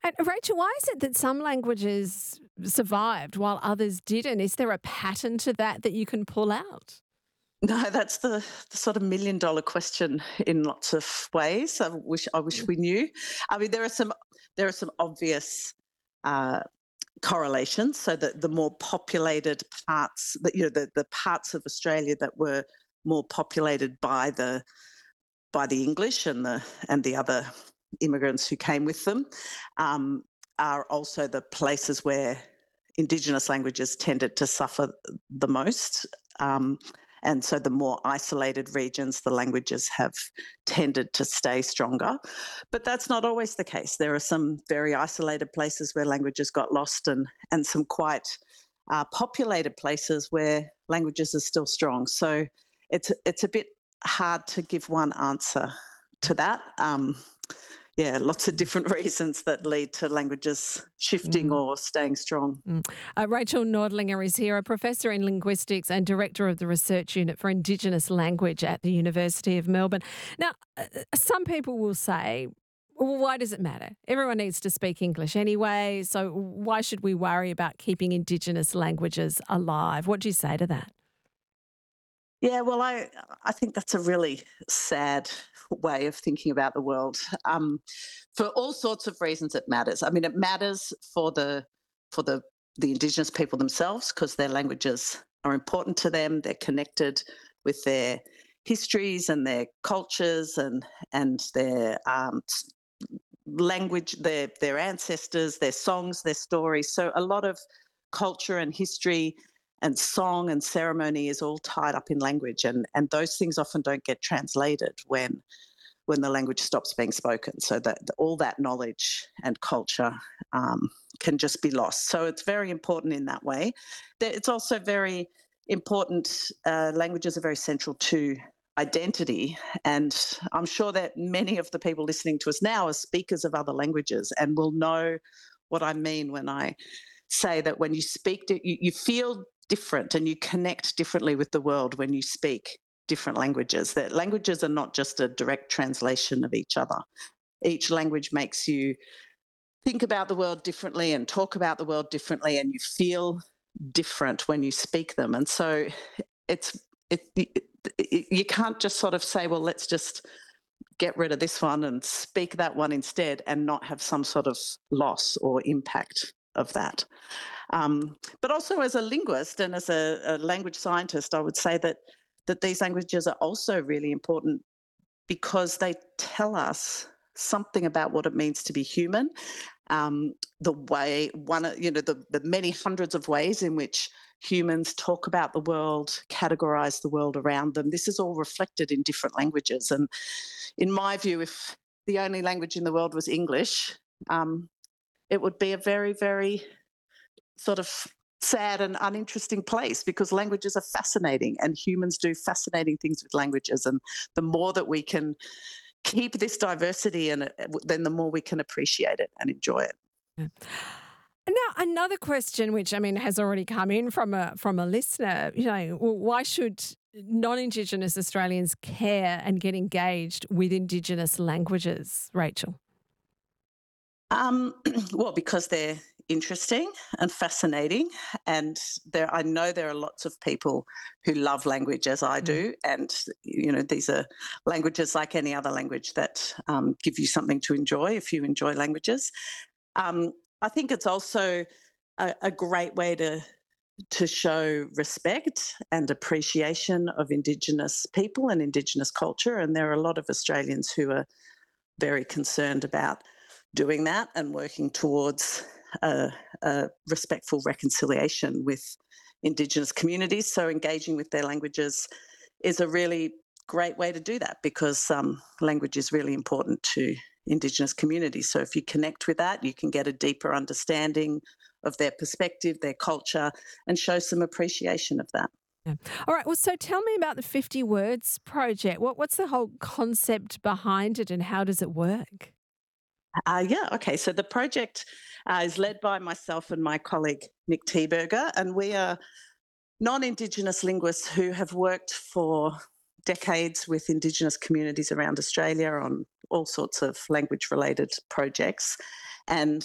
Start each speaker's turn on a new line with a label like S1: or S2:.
S1: And Rachel, why is it that some languages survived while others didn't? Is there a pattern to that you can pull out?
S2: No, that's the sort of million-dollar question in lots of ways. I wish
S1: Mm.
S2: we knew. I mean, there are some obvious uh, correlations. So that the more populated parts, the parts of Australia that were more populated by the English and the other immigrants who came with them, um, are also the places where Indigenous languages tended to suffer the most. Um, and so the more isolated regions, the languages have tended to stay stronger. But that's not always the case. There are some very isolated places where languages got lost, and some quite populated places where languages are still strong. So it's a bit hard to give one answer to that. Yeah, lots of different reasons that lead to languages shifting
S1: Mm,
S2: or staying strong.
S1: mm. Rachel Nordlinger is here, a professor in linguistics and director of the Research Unit for Indigenous Language at the University of Melbourne. Now, some people will say, well, why does it matter? Everyone needs to speak English anyway, so why should we worry about keeping Indigenous languages alive? What do you say to that?
S2: Yeah, well, I think that's a really sad way of thinking about the world. For all sorts of reasons, it matters. I mean, it matters for the Indigenous people themselves because their languages are important to them. They're connected with their histories and their cultures and their language, their ancestors, their songs, their stories. So a lot of culture and history and song and ceremony is all tied up in language, and those things often don't get translated when the language stops being spoken. So that all that knowledge and culture can just be lost. So it's very important in that way. It's also very important. Languages are very central to identity, and I'm sure that many of the people listening to us now are speakers of other languages and will know what I mean when I say that when you speak, you feel different and you connect differently with the world when you speak different languages. That languages are not just a direct translation of each other. Each language makes you think about the world differently and talk about the world differently, and you feel different when you speak them. And so it's you can't just sort of say, well, let's just get rid of this one and speak that one instead, and not have some sort of loss or impact of that. But also, as a linguist and as a language scientist, I would say that these languages are also really important because they tell us something about what it means to be human. The way the many hundreds of ways in which humans talk about the world, categorize the world around them. This is all reflected in different languages. And in my view, if the only language in the world was English, it would be a very, very sort of sad and uninteresting place, because languages are fascinating and humans do fascinating things with languages. And the more that we can keep this diversity, and then the more we can appreciate it and enjoy it.
S1: Yeah. Now, another question, which I mean has already come in from a listener, why should non-Indigenous Australians care and get engaged with Indigenous languages, Rachel?
S2: Um, well, because they're interesting and fascinating, and I know there are lots of people who love language as I
S1: Mm.
S2: do, and these are languages like any other language that give you something to enjoy if you enjoy languages. Um, I think it's also a great way to show respect and appreciation of Indigenous people and Indigenous culture, and there are a lot of Australians who are very concerned about doing that and working towards a respectful reconciliation with Indigenous communities. So engaging with their languages is a really great way to do that, because language is really important to Indigenous communities. So if you connect with that, you can get a deeper understanding of their perspective, their culture, and show some appreciation of that.
S1: Yeah. All right. Well, so tell me about the 50 Words Project. What's the whole concept behind it and how does it work?
S2: Yeah, okay. So the project is led by myself and my colleague Nick Teberger, and we are non-Indigenous linguists who have worked for decades with Indigenous communities around Australia on all sorts of language-related projects. And